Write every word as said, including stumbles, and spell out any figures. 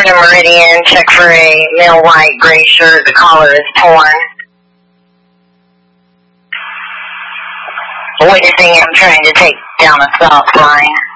turn to Meridian, check for a male white gray shirt. The collar is torn. Witnessing him trying to take down a stop line.